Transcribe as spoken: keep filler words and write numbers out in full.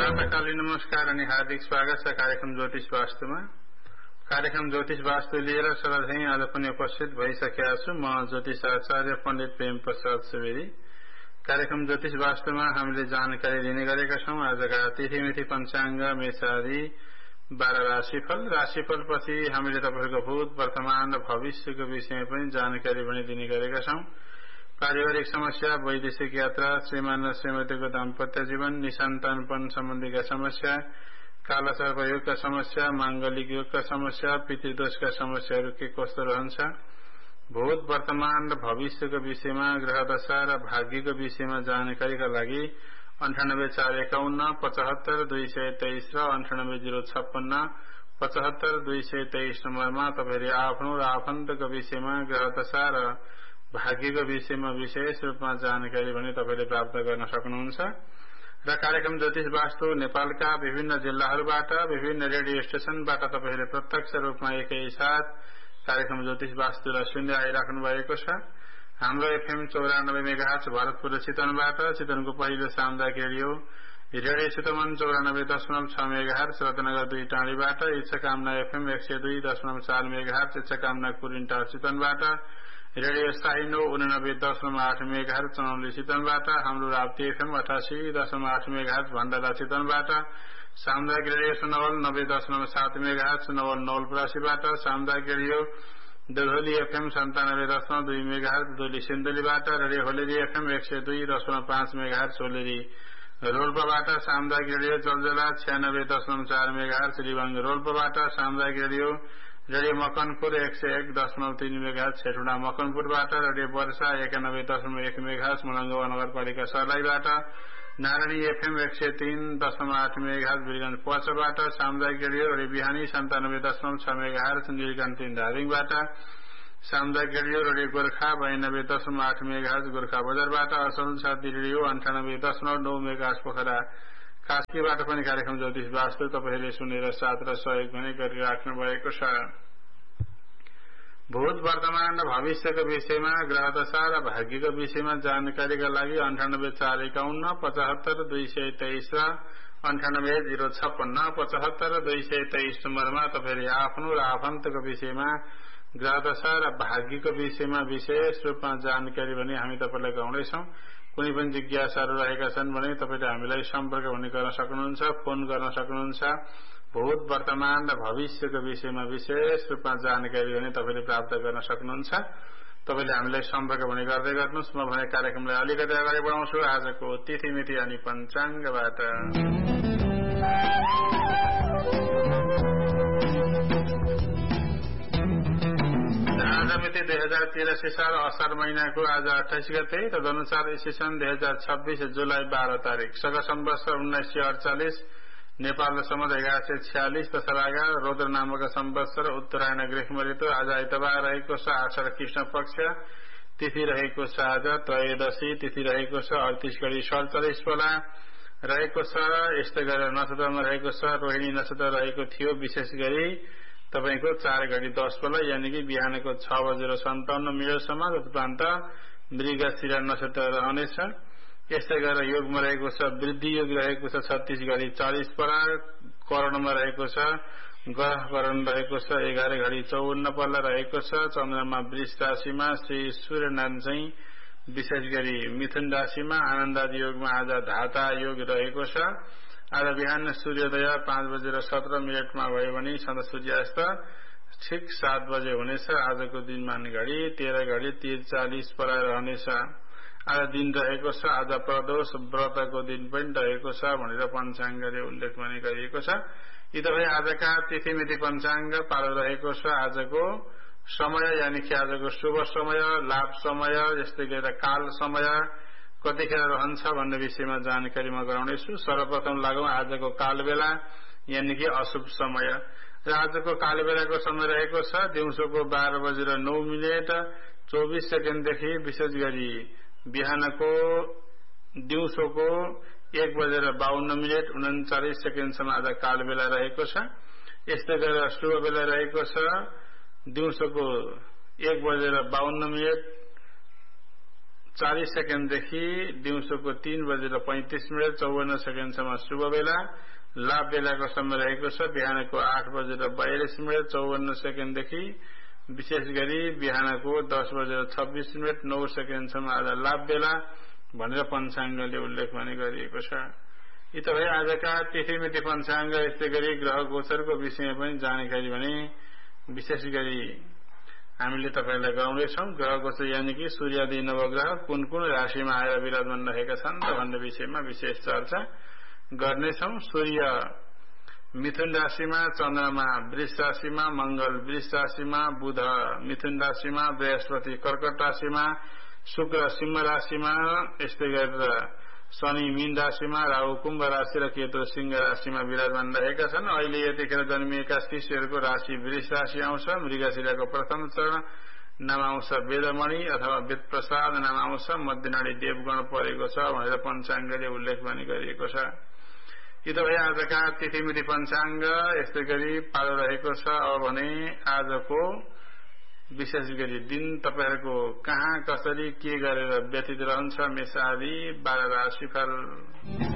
प्रातःकालीन नमस्कार अनि हार्दिक स्वागत छ कार्यक्रम ज्योतिष वास्तुमा। कार्यक्रम ज्योतिष वास्तु लिएर सधैँ आज पनि उपस्थित भइसकेका छु। म ज्योतिष आचार्य पण्डित प्रेम प्रसाद सुवेदी। कार्यक्रम ज्योतिष वास्तुमा हामीले जानकारी दिने गरेका छौं। आजका तिथिमिति पञ्चाङ्ग मेषादि बाह्र राशिफल राशिफल पछि हामीले तपाईहरुको भूत वर्तमान र भविष्यको विषयमा पनि जानकारी पनि दिने गरेका छौं। पारिवारिक समस्या, वैदेशिक यात्रा, श्रीमान र श्रीमतीको दाम्पत्य जीवन, निसन्तानपन सम्बन्धीका समस्या, काला सर्प योगका समस्या, मांगलिक योगका समस्या, पितृदोषका समस्याहरू के कस्तो रहन्छ, भूत वर्तमान र भविष्यको विषयमा, ग्रह दशा र भाग्यको विषयमा जानकारीका लागि अन्ठानब्बे चार एकाउन्न पचहत्तर दुई सय तेइस र अन्ठानब्बे जीरो छप्पन्न पचहत्तर दुई सय तेइस नम्बरमा तपाईहरुले आफ्नो र आफन्तको विषयमा, ग्रह दशा र भाग्यको विषयमा विशेष रूपमा जानकारी भने तपाईले प्राप्त गर्न सक्नुहुन्छ। र कार्यक्रम ज्योतिष वास्तु नेपालका विभिन्न जिल्लाहरूबाट विभिन्न रेडियो स्टेशनबाट तपाईले प्रत्यक्ष रूपमा एकैसाथ कार्यक्रम ज्योतिष वास्तुलाई सुन्दै आइराख्नु भएको छ। हाम्रो एफएम चौरानब्बे मेगाहर्ज भरतपुर चितवनबाट, चितवनको पहिलो सामुदायिक रेडियो रेडियो चितवन चौरानब्बे दशमलव छ मेगाहर्ज, रत्नगर दुई टाँडीबाट, इच्छाकामना एफएम एक सय दुई दशमलव चार मेगाहर्ज, इच्छाकामना कुरिन्टार चितवनबाट, रेडियो स्थायी नौ उनानब्बे दशमलव आठ मेगाहर्ज चनौली चितवनबाट, हाम्रो राप्ती एफएम अठासी दशमलव आठ मेगाहर्ज भण्डारा चितवनबाट, सामुदायिक रेडियो सुनवल नब्बे दशमलव सात मेगाहर्ज सुनवल नवलपरासीबाट, सामुदायिक रेडियो दोहोली एफएम सन्तानब्बे दशमलव दुई मेगाहर्ज दोली सिन्धुलीबाट, रेडियो होलेरी एफएम एक सय दुई दशमलव पाँच मेगाहर्ज होलेरी रोल्पाबाट, सामुदायिक रेडियो जलजला छ्यानब्बे दशमलव चार मेगाहर्ज रिवाङ रोल्पाबाट, सामुदायिक रेडियो रेडियो मकनपुर एक सय एक दशमलव तीन मेगाहर्ज छेटुडा मकनपुरबाट, रेडियो वर्षा एकानब्बे दशमलव एक मेगाहर्ज मलङ्गवा नगरपालिका सर्लाहीबाट, नारायणी एफएम एक सय तीन दशमलव आठ मेगाहर्ज वीरगञ्ज पचबाट, सामुदायिक रेडियो रेडियो बिहानी सन्तानब्बे दशमलव छ मेगाहर्ज नीलकण्ठ तीन धादिङबाट, सामुदायिक रेडियो रेडियो गोर्खा बयानब्बे दशमलव आठ मेगाहर्ज गोर्खा बजारबाट, असल साथी रेडियो अन्ठानब्बे दशमलव नौ मेगाहर्ज पोखरा कास्कीबाट पनि कार्यक्रम ज्योतिष वास्तु तपाईले सुनेर साथ र सहयोग पनि गरिराख्नु भएको छ। भूत वर्तमान र भविष्यको विषयमा, ग्रह दशा र भाग्यको विषयमा जानकारीका लागि अन्ठानब्बे चार एकाउन्न पचहत्तर दुई सय तेइस र अन्ठानब्बे जीरो छप्पन्न पचहत्तर दुई सय तेइस नम्बरमा तपाईले आफ्नो र आफन्तको विषयमा, ग्रह दशा र भाग्यको विषयमा विशेष रूपमा जानकारी भने हामी तपाईलाई गराउँदैछौं। कुनै पनि जिज्ञासाहरू रहेका छन् भने तपाईले हामीलाई सम्पर्क पनि गर्न सक्नुहुन्छ, फोन गर्न सक्नुहुन्छ। भूत वर्तमान र भविष्यको विषयमा विशेष रूपमा जानकारी भने तपाईले प्राप्त गर्न सक्नुहुन्छ। तपाईले हामीलाई सम्पर्क पनि गर्दै गर्नुहोस्। म भने कार्यक्रमलाई अलिकति अगाडि बढाउँछु आजको तिथिमिति अनि पञ्चाङ्गबाट। मिति दुई हजार तिरासी साल असार महीनाको आज अठाइस गते, तदनुसार ईस्वी सन् दुई हजार छब्बीस जुलाई बाह्र तारिक, सग सम्वत्सर उन्नाइस सय अडचालिस, नेपाल सम्वत एघार सय छ्यालिस दशरागा रौद्र नामक सम्वत्सर, उत्तरायण ग्रीष्म ऋतु। आज आइतबार रहेको छ, आषाढ कृष्ण पक्ष, तिथि रहेको छ आज त्रयोदशी, तिथि रहेको छ अडतिस घडी सडचालिस बेला रहेको छ। यस्तै गरेर नक्षत्रमा रहेको छ रोहिणी नक्षत्र रहेको थियो, विशेष गरी तपाईको चार घडी दस बेला यानि कि बिहानको छ बजेर सन्ताउन्न मिनटसम्म, तदुपरान्त मृगशिरा नक्षत्र रहनेछ। यस्तै गरेर योगमा रहेको छ वृद्धि योग रहेको छ छत्तीस घडी चालिस बेला, करणमा रहेको छ ग्रह करण रहेको छ एघार घडी चौवन्न बेला रहेको छ। चन्द्रमा वृष राशिमा, श्री सूर्यनारायण चाहिँ विशेष गरी मिथुन राशिमा, आनन्दादि योगमा आज धाता योग रहेको छ। आज बिहान सूर्योदय पाँच बजेर सत्र मिनटमा भयो भने सन्ध्या सूर्यास्त ठिक सात बजे हुनेछ। आजको दिनमान घडी तेह्र घडी तीस चालिस बेला रहनेछ। आज दिन रहेको छ आज प्रदोष व्रतको दिन पनि रहेको छ भनेर पञ्चाङ्गले उल्लेख पनि गरिएको छ। यी तपाईँ आजका तिथिमिति पञ्चाङ्ग पालो रहेको छ। आजको समय यानि कि आजको शुभ समय, लाभ समय, यस्तै गरेर काल समय कतिखेर रहन्छ भन्ने विषयमा जानकारी म गराउनेछु। सर्वप्रथम लागौं आजको काल बेला यानि कि अशुभ समय। र आजको काल बेलाको समय रहेको छ दिउँसोको बाह्र बजेर नौ मिनट चौबिस सेकेन्डदेखि विशेष गरी बिहानको दिउँसोको एक बजेर बाहन्न मिनट उन्चालिस सेकेन्डसम्म आज काल बेला रहेको छ। यस्तै गरेर शुभ बेला रहेको छ दिउँसोको एक बजेर बाहन्न मिनट चालीस सेकेन्डदेखि दिउँसोको तीन बजेर पैंतीस मिनट चौवन्न सेकेन्डसम्म शुभ बेला, लाभ बेलाको समय रहेको छ बिहानको आठ बजेर बयालिस मिनट चौवन्न सेकेन्डदेखि विशेष गरी बिहानको दस बजेर छब्बीस मिनट नौ सेकेन्डसम्म आज लाभ बेला भनेर पञ्चाङ्गले उल्लेख भने गरिएको छ। यी त भए आजका तिथिमिति पञ्चाङ्ग। यस्तै गरी ग्रह गोचरको विषयमा पनि जानकारी भने विशेष गरी हामीले तपाईलाई गराउँदैछौँ। ग्रह गोचर यानि कि सूर्यादि नवग्रह कुन कुन राशिमा आएर विराजमान रहेका छन् त भन्ने विषयमा विशेष चर्चा गर्नेछौँ। सूर्य मिथुन राशिमा, चन्द्रमा वृष राशिमा, मंगल वृष राशिमा, बुध मिथुन राशिमा, बृहस्पति कर्कट राशिमा, शुक्र सिंह राशिमा, यस्तै गरेर शनि मीन राशिमा, राहु कुम्भ राशि र केतु सिंह राशिमा विराजमान रहेका छन्। अहिले यतिखेर जन्मिएका शिष्यहरूको राशि वृष राशि आउँछ। मृगशिराको प्रथम चरण नाम आउँछ वेदमणि अथवा वेद प्रसाद नाम आउँछ। मध्यनाडी देवगण परेको छ भनेर पञ्चाङ्गले उल्लेख पनि गरिएको छ। यी त भए आजका तिथिमिति पञ्चाङ्ग। यस्तै गरी पालो रहेको छ अब भने आजको विशेष गरी दिन तपाईहरुको कहाँ कसरी के गरेर व्यतीत रहन्छ मेष आदि बाह्र राशिफल।